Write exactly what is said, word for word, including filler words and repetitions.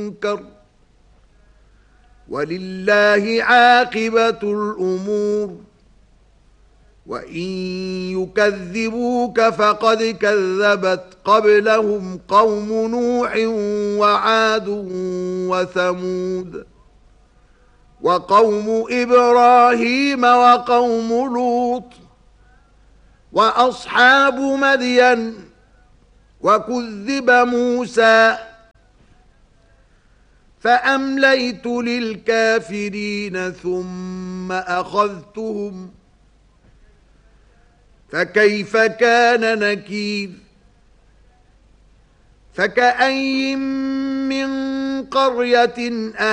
منكر ولله عاقبة الأمور وإن يكذبوك فقد كذبت قبلهم قوم نوح وعاد وثمود وقوم إبراهيم وقوم لوط وأصحاب مدين وكذب موسى فأمليت للكافرين ثم أخذتهم فكيف كان نكير فكأين من قرية